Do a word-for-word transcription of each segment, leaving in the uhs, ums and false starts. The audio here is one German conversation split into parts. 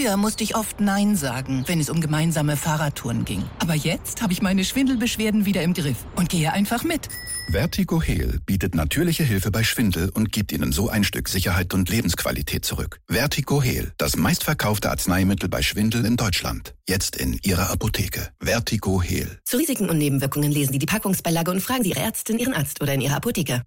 Früher musste ich oft Nein sagen, wenn es um gemeinsame Fahrradtouren ging. Aber jetzt habe ich meine Schwindelbeschwerden wieder im Griff und gehe einfach mit. Vertigo Heal bietet natürliche Hilfe bei Schwindel und gibt Ihnen so ein Stück Sicherheit und Lebensqualität zurück. Vertigo Heal, das meistverkaufte Arzneimittel bei Schwindel in Deutschland. Jetzt in Ihrer Apotheke. Vertigo Heal. Zu Risiken und Nebenwirkungen lesen Sie die Packungsbeilage und fragen Sie Ihre Ärztin, Ihren Arzt oder in Ihrer Apotheke.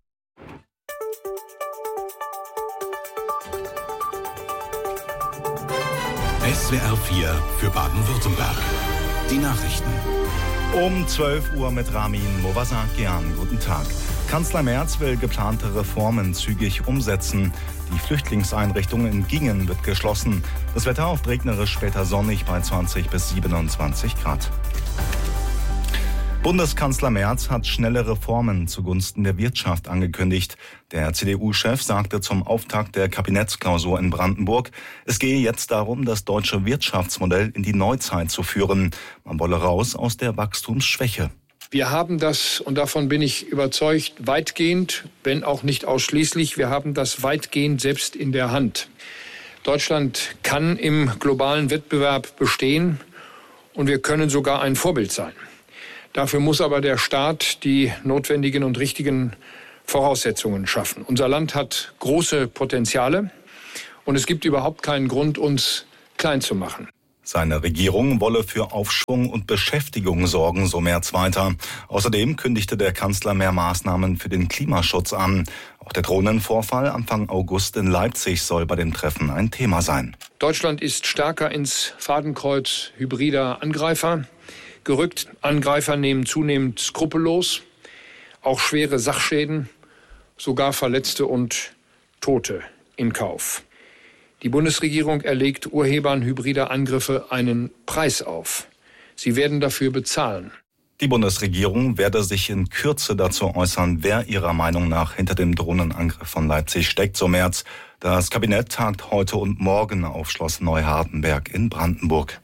S W R vier für Baden-Württemberg. Die Nachrichten. Um zwölf Uhr mit Ramin Movasakian. Guten Tag. Kanzler Merz will geplante Reformen zügig umsetzen. Die Flüchtlingseinrichtung in Gingen wird geschlossen. Das Wetter oft regnerisch, später sonnig bei zwanzig bis siebenundzwanzig Grad. Bundeskanzler Merz hat schnelle Reformen zugunsten der Wirtschaft angekündigt. Der C D U-Chef sagte zum Auftakt der Kabinettsklausur in Brandenburg, es gehe jetzt darum, das deutsche Wirtschaftsmodell in die Neuzeit zu führen. Man wolle raus aus der Wachstumsschwäche. Wir haben das, und davon bin ich überzeugt, weitgehend, wenn auch nicht ausschließlich, wir haben das weitgehend selbst in der Hand. Deutschland kann im globalen Wettbewerb bestehen und wir können sogar ein Vorbild sein. Dafür muss aber der Staat die notwendigen und richtigen Voraussetzungen schaffen. Unser Land hat große Potenziale und es gibt überhaupt keinen Grund, uns klein zu machen. Seine Regierung wolle für Aufschwung und Beschäftigung sorgen, so Merz weiter. Außerdem kündigte der Kanzler mehr Maßnahmen für den Klimaschutz an. Auch der Drohnenvorfall Anfang August in Leipzig soll bei dem Treffen ein Thema sein. Deutschland ist stärker ins Fadenkreuz hybrider Angreifer gerückt. Angreifer nehmen zunehmend skrupellos auch schwere Sachschäden, sogar Verletzte und Tote in Kauf. Die Bundesregierung erlegt Urhebern hybrider Angriffe einen Preis auf. Sie werden dafür bezahlen. Die Bundesregierung werde sich in Kürze dazu äußern, wer ihrer Meinung nach hinter dem Drohnenangriff von Leipzig steckt, so Merz. Das Kabinett tagt heute und morgen auf Schloss Neuhardenberg in Brandenburg.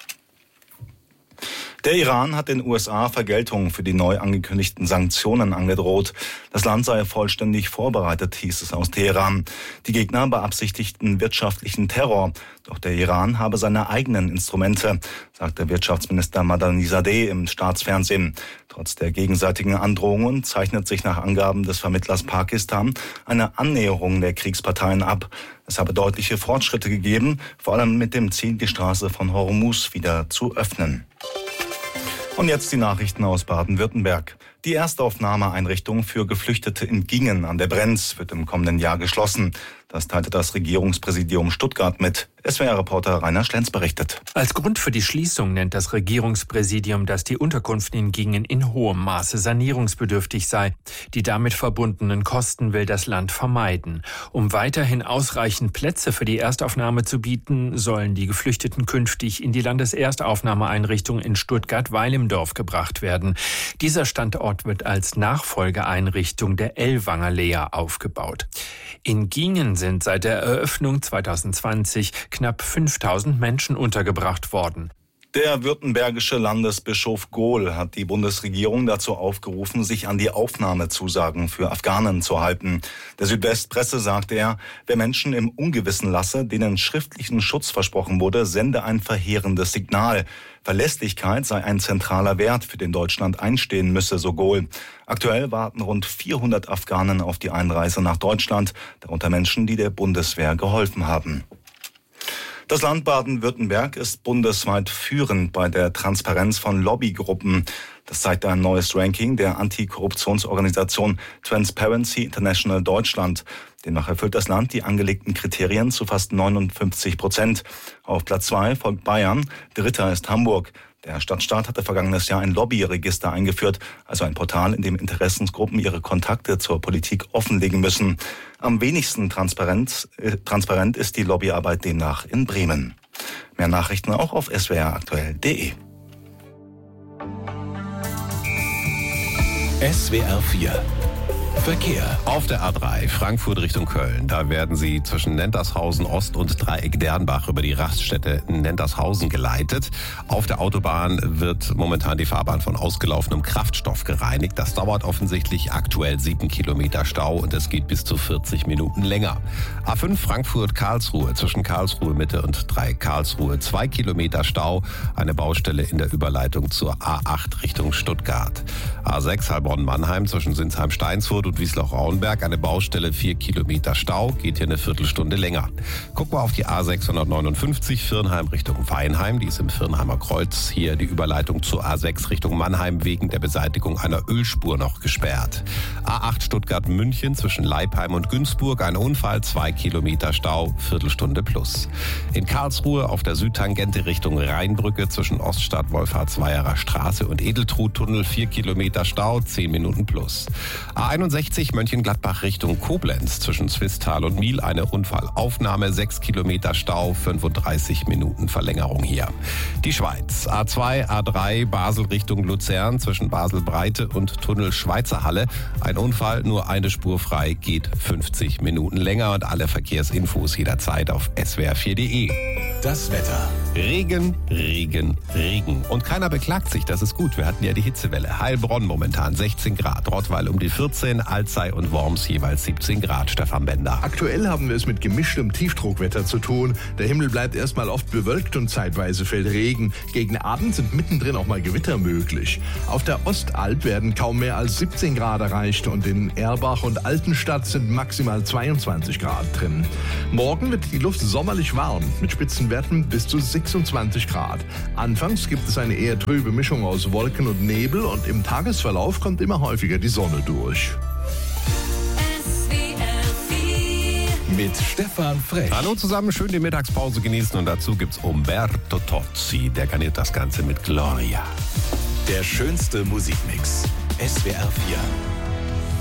Der Iran hat den U S A Vergeltung für die neu angekündigten Sanktionen angedroht. Das Land sei vollständig vorbereitet, hieß es aus Teheran. Die Gegner beabsichtigten wirtschaftlichen Terror. Doch der Iran habe seine eigenen Instrumente, sagte Wirtschaftsminister Madani-Zadeh im Staatsfernsehen. Trotz der gegenseitigen Androhungen zeichnet sich nach Angaben des Vermittlers Pakistan eine Annäherung der Kriegsparteien ab. Es habe deutliche Fortschritte gegeben, vor allem mit dem Ziel, die Straße von Hormuz wieder zu öffnen. Und jetzt die Nachrichten aus Baden-Württemberg. Die Erstaufnahmeeinrichtung für Geflüchtete in Gingen an der Brenz wird im kommenden Jahr geschlossen. Das teilte das Regierungspräsidium Stuttgart mit. S W R-Reporter Rainer Schlenz berichtet. Als Grund für die Schließung nennt das Regierungspräsidium, dass die Unterkunft in Gingen in hohem Maße sanierungsbedürftig sei. Die damit verbundenen Kosten will das Land vermeiden. Um weiterhin ausreichend Plätze für die Erstaufnahme zu bieten, sollen die Geflüchteten künftig in die Landeserstaufnahmeeinrichtung in Stuttgart-Weilimdorf gebracht werden. Dieser Standort wird als Nachfolgeeinrichtung der Ellwanger Lea aufgebaut. In Gingen sind seit der Eröffnung zweitausendzwanzig knapp fünftausend Menschen untergebracht worden. Der württembergische Landesbischof Gohl hat die Bundesregierung dazu aufgerufen, sich an die Aufnahmezusagen für Afghanen zu halten. Der Südwestpresse sagte er, wer Menschen im Ungewissen lasse, denen schriftlichen Schutz versprochen wurde, sende ein verheerendes Signal. Verlässlichkeit sei ein zentraler Wert, für den Deutschland einstehen müsse, so Gohl. Aktuell warten rund vierhundert Afghanen auf die Einreise nach Deutschland, darunter Menschen, die der Bundeswehr geholfen haben. Das Land Baden-Württemberg ist bundesweit führend bei der Transparenz von Lobbygruppen. Das zeigt ein neues Ranking der Antikorruptionsorganisation Transparency International Deutschland. Demnach erfüllt das Land die angelegten Kriterien zu fast neunundfünfzig Prozent. Auf Platz zwei folgt Bayern, dritter ist Hamburg. Der Stadtstaat hatte vergangenes Jahr ein Lobbyregister eingeführt, also ein Portal, in dem Interessensgruppen ihre Kontakte zur Politik offenlegen müssen. Am wenigsten transparent, äh, transparent ist die Lobbyarbeit demnach in Bremen. Mehr Nachrichten auch auf s w r aktuell punkt d e. S W R vier Verkehr. Auf der A drei Frankfurt Richtung Köln, da werden Sie zwischen Nentershausen Ost und Dreieck Dernbach über die Raststätte Nentershausen geleitet. Auf der Autobahn wird momentan die Fahrbahn von ausgelaufenem Kraftstoff gereinigt. Das dauert offensichtlich aktuell sieben Kilometer Stau und es geht bis zu vierzig Minuten länger. A fünf Frankfurt-Karlsruhe zwischen Karlsruhe Mitte und Dreieck Karlsruhe, zwei Kilometer Stau, eine Baustelle in der Überleitung zur A acht Richtung Stuttgart. A sechs Heilbronn-Mannheim zwischen Sinsheim-Steinsfurt und Wiesloch-Rauenberg, eine Baustelle, vier Kilometer Stau, geht hier eine Viertelstunde länger. Gucken wir auf die A sechshundertneunundfünfzig Firnheim Richtung Weinheim, die ist im Firnheimer Kreuz. Hier die Überleitung zur A sechs Richtung Mannheim wegen der Beseitigung einer Ölspur noch gesperrt. A acht Stuttgart-München zwischen Leipheim und Günzburg, ein Unfall, zwei Kilometer Stau, Viertelstunde plus. In Karlsruhe auf der Südtangente Richtung Rheinbrücke zwischen Oststadt, Wolfhardsweierer Straße und Edeltrudtunnel, vier Kilometer Stau, zehn Minuten plus. A einundsechzig Mönchengladbach Richtung Koblenz zwischen Zwistal und Miel, eine Unfallaufnahme, sechs Kilometer Stau, fünfunddreißig Minuten Verlängerung hier. Die Schweiz, A zwei, A drei Basel Richtung Luzern zwischen Basel-Breite und Tunnel Schweizerhalle, ein Unfall, nur eine Spur frei, geht fünfzig Minuten länger und alle Verkehrsinfos jederzeit auf S W R vier Punkt de. Das Wetter. Regen, Regen, Regen. Und keiner beklagt sich, das ist gut. Wir hatten ja die Hitzewelle. Heilbronn momentan sechzehn Grad, Rottweil um die vierzehn, Alzey und Worms jeweils siebzehn Grad. Stefan Bender. Aktuell haben wir es mit gemischtem Tiefdruckwetter zu tun. Der Himmel bleibt erstmal oft bewölkt und zeitweise fällt Regen. Gegen Abend sind mittendrin auch mal Gewitter möglich. Auf der Ostalb werden kaum mehr als siebzehn Grad erreicht und in Erbach und Altenstadt sind maximal zweiundzwanzig Grad drin. Morgen wird die Luft sommerlich warm mit Spitzenwerten bis zu sechsundzwanzig Grad. Anfangs gibt es eine eher trübe Mischung aus Wolken und Nebel und im Tagesverlauf kommt immer häufiger die Sonne durch. Mit Stefan Frech. Hallo zusammen, schön die Mittagspause genießen und dazu gibt's Umberto Tozzi, der garniert das Ganze mit Gloria. Der schönste Musikmix. S W R vier.